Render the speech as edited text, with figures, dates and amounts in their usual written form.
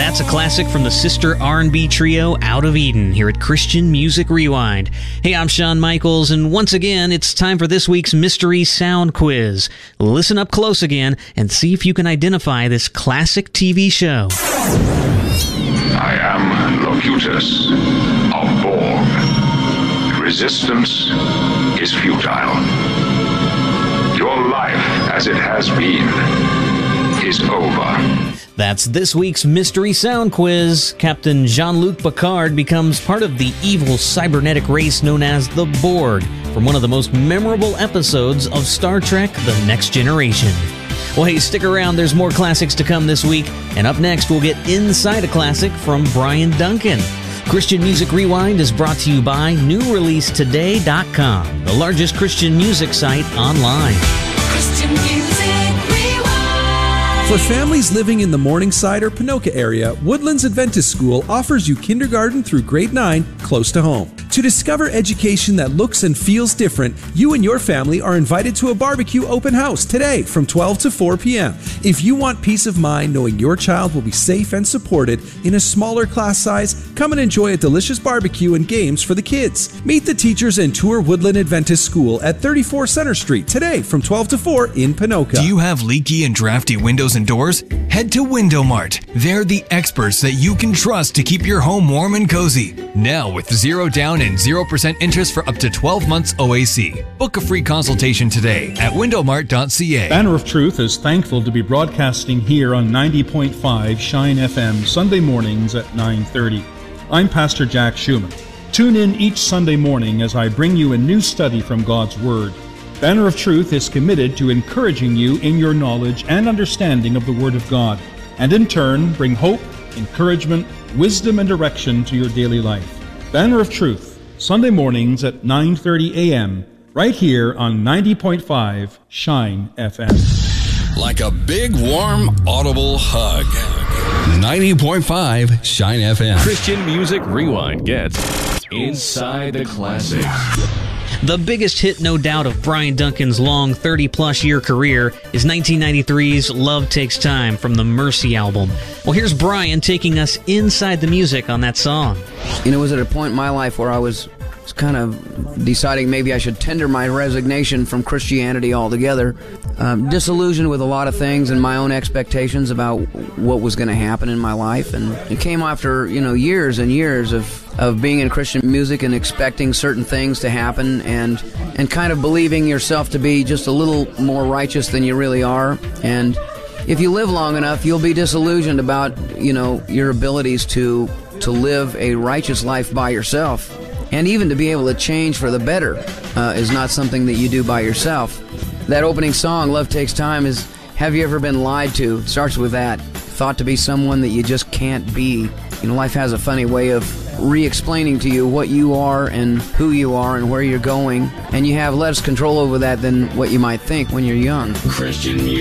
That's a classic from the sister R&B trio Out of Eden here at Christian Music Rewind. Hey, I'm Shawn Michaels, and once again, it's time for this week's Mystery Sound Quiz. Listen up close again and see if you can identify this classic TV show. I am Locutus of Borg. Resistance is futile. Your life, as it has been, is over. That's this week's Mystery Sound Quiz. Captain Jean-Luc Picard becomes part of the evil cybernetic race known as the Borg from one of the most memorable episodes of Star Trek: The Next Generation. Well, hey, stick around. There's more classics to come this week. And up next, we'll get Inside a Classic from Brian Duncan. Christian Music Rewind is brought to you by NewReleaseToday.com, the largest Christian music site online. Christian Music Rewind. For families living in the Morningside or Ponoka area, Woodlands Adventist School offers you kindergarten through grade 9 close to home. To discover education that looks and feels different, you and your family are invited to a barbecue open house today from 12 to 4 p.m. If you want peace of mind knowing your child will be safe and supported in a smaller class size, come and enjoy a delicious barbecue and games for the kids. Meet the teachers and tour Woodland Adventist School at 34 Center Street today from 12 to 4 in Ponoka. Do you have leaky and drafty windows and doors? Head to Window Mart. They're the experts that you can trust to keep your home warm and cozy. Now with 0 down and 0% interest for up to 12 months OAC. Book a free consultation today at windowmart.ca. Banner of Truth is thankful to be broadcasting here on 90.5 Shine FM Sunday mornings at 9:30. I'm Pastor Jack Schumann. Tune in each Sunday morning as I bring you a new study from God's Word. Banner of Truth is committed to encouraging you in your knowledge and understanding of the Word of God, and in turn bring hope, encouragement, wisdom, and direction to your daily life. Banner of Truth, Sunday mornings at 9:30 a.m., right here on 90.5 Shine FM. Like a big, warm, audible hug. 90.5 Shine FM. Christian Music Rewind gets Inside the Classics. The biggest hit, no doubt, of Brian Duncan's long 30-plus year career is 1993's Love Takes Time from the Mercy album. Well, here's Brian taking us inside the music on that song. You know, it was at a point in my life where I was kind of deciding maybe I should tender my resignation from Christianity altogether. Disillusioned with a lot of things and my own expectations about what was going to happen in my life. And it came after, years and years of being in Christian music and expecting certain things to happen and kind of believing yourself to be just a little more righteous than you really are. And if you live long enough, you'll be disillusioned about, your abilities to live a righteous life by yourself. And even to be able to change for the better is not something that you do by yourself. That opening song, Love Takes Time, is Have You Ever Been Lied To? It starts with that. Thought to be someone that you just can't be. Life has a funny way of re-explaining to you what you are and who you are and where you're going. And you have less control over that than what you might think when you're young. Christian